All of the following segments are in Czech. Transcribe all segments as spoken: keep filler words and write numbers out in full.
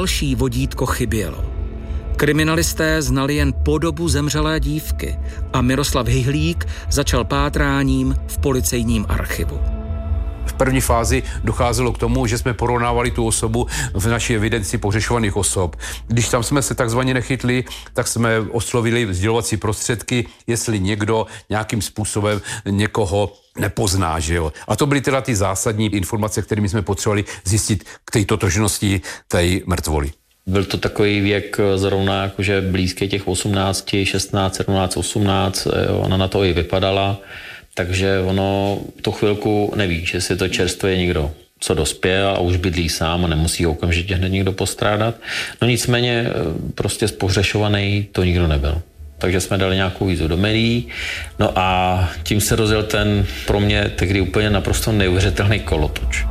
další vodítko chybělo. Kriminalisté znali jen podobu zemřelé dívky a Miroslav Hyhlík začal pátráním v policejním archivu. V první fázi docházelo k tomu, že jsme porovnávali tu osobu v naší evidenci pohřešovaných osob. Když tam jsme se takzvaně nechytli, tak jsme oslovili sdělovací prostředky, jestli někdo nějakým způsobem někoho nepozná, že jo. A to byly teda ty zásadní informace, kterými jsme potřebovali zjistit k té totožnosti té mrtvoly. Byl to takový věk zrovna jakože blízký těch osmnáct, šestnáct, sedmnáct, osmnáct, ona na to i vypadala. Takže ono tu chvilku nevíš, jestli to čerstvě někdo, co dospěl a už bydlí sám a nemusí ho okamžitě hned někdo postrádat. No nicméně prostě spohřešovaný to nikdo nebyl. Takže jsme dali nějakou výzvu do médií. No a tím se rozjel ten pro mě tehdy úplně naprosto neuvěřitelný kolotoč.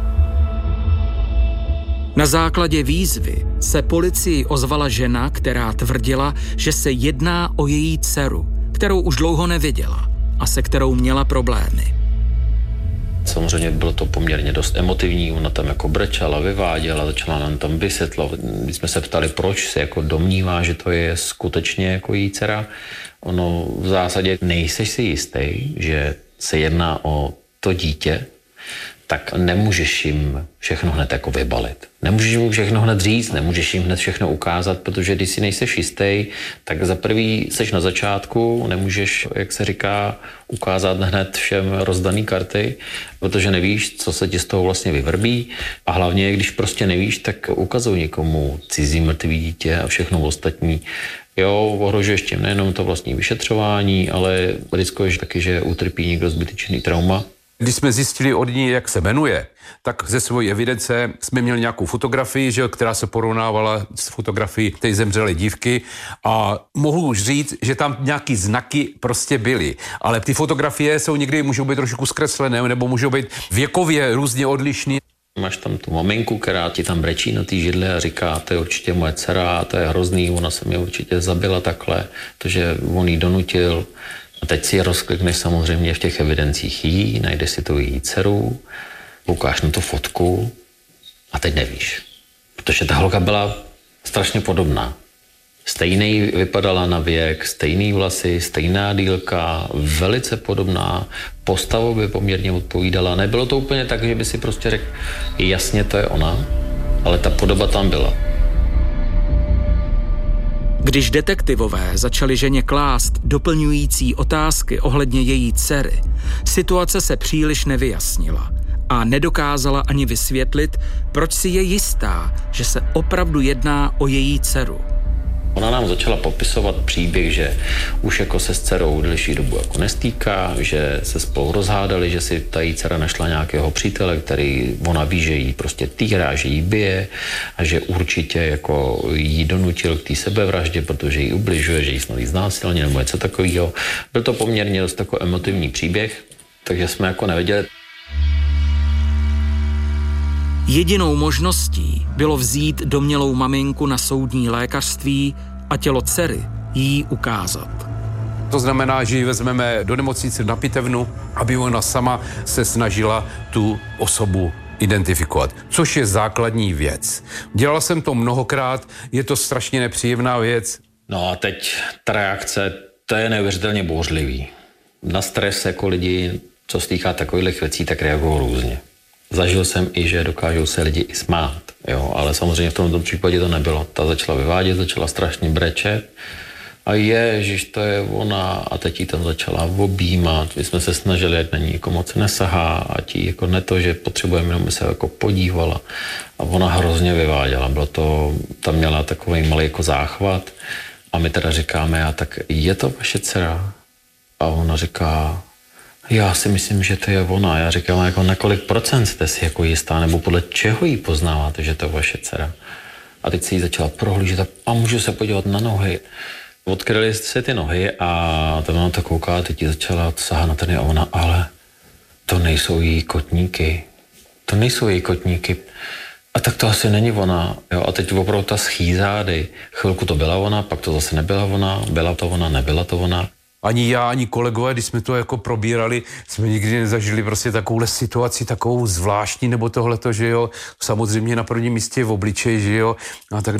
Na základě výzvy se policii ozvala žena, která tvrdila, že se jedná o její dceru, kterou už dlouho neviděla a se kterou měla problémy. Samozřejmě bylo to poměrně dost emotivní, ona tam jako brečela, vyváděla, začala nám tam vysvětlovat. Když jsme se ptali, proč se jako domnívá, že to je skutečně jako její dcera, ono v zásadě nejseš si jistý, že se jedná o to dítě, tak nemůžeš jim všechno hned jako vybalit. Nemůžeš jim všechno hned říct, nemůžeš jim hned všechno ukázat, protože když si nejseš jistý, tak za prvý seš na začátku, nemůžeš, jak se říká, ukázat hned všem rozdaný karty, protože nevíš, co se ti z toho vlastně vyvrbí. A hlavně, když prostě nevíš, tak ukazuj někomu cizí mrtvý dítě a všechno ostatní. Jo, ohrožuješ tím nejenom to vlastní vyšetřování, ale riskuješ taky, že utrpí někdo zbytečný trauma. Když jsme zjistili od ní, jak se jmenuje, tak ze své evidence jsme měli nějakou fotografii, že, která se porovnávala s fotografií té zemřelé dívky a mohu už říct, že tam nějaký znaky prostě byly. Ale ty fotografie jsou někdy, můžou být trošku zkreslené, nebo můžou být věkově různě odlišné. Máš tam tu maminku, která ti tam brečí na té židli a říká, to je určitě moje dcera, to je hrozný, ona se mě určitě zabila takhle, protože on jí donutil. A teď si rozklikneš samozřejmě v těch evidencích jí, najdeš si tu její dceru, koukáš na tu fotku a teď nevíš. Protože ta holka byla strašně podobná. Stejný vypadala na věk, stejný vlasy, stejná délka, velice podobná, postavu by poměrně odpovídala. Nebylo to úplně tak, že by si prostě řekl, jasně to je ona, ale ta podoba tam byla. Když detektivové začali ženě klást doplňující otázky ohledně její dcery, situace se příliš nevyjasnila a nedokázala ani vysvětlit, proč si je jistá, že se opravdu jedná o její dceru. Ona nám začala popisovat příběh, že už jako se s dcerou delší dobu jako nestýká, že se spolu rozhádali, že si ta její dcera našla nějakého přítele, který ona ví, že jí prostě týrá, že jí bije a že určitě jako jí donutil k té sebevraždě, protože jí ubližuje, že jí snad jí znásilnil nebo něco takového. Byl to poměrně dost jako emotivní příběh, takže jsme jako nevěděli. Jedinou možností bylo vzít domnělou maminku na soudní lékařství a tělo dcery jí ukázat. To znamená, že ji vezmeme do nemocnice na pitevnu, aby ona sama se snažila tu osobu identifikovat, což je základní věc. Dělal jsem to mnohokrát, je to strašně nepříjemná věc. No a teď ta reakce, to je neuvěřitelně bouřlivý. Na stres jako lidi, co se týká takových věcí, tak reagují různě. Zažil jsem i, že dokážou se lidi i smát, jo, ale samozřejmě v tomto případě to nebylo. Ta začala vyvádět, začala strašně brečet a ježiš, to je ona a teď jí tam začala objímat. My jsme se snažili, ať na ní jako moc nesahá, ať jí jako ne to, že potřebujeme, jenom se jako podívala a ona hrozně vyváděla. Bylo to, tam měla takový malý jako záchvat a my teda říkáme, a tak je to vaše dcera? A ona říká, já si myslím, že to je ona. Já říkám, jako na kolik procent jste si jako jistá, nebo podle čeho jí poznáváte, že to je vaše dcera. A teď si jí začala prohlížet a můžu se podívat na nohy. Odkryly se ty nohy a tam ona to kouká, teď jí začala sahat na trny a ona, ale to nejsou její kotníky. To nejsou její kotníky. A tak to asi není ona. Jo? A teď opravdu ta schýzády. Chvilku to byla ona, pak to zase nebyla ona, byla to ona, nebyla to ona. Ani já, ani kolegové, když jsme to jako probírali, jsme nikdy nezažili prostě takovouhle situaci, takovou zvláštní nebo tohleto, že jo. Samozřejmě na prvním místě v obličeji, že jo. A tak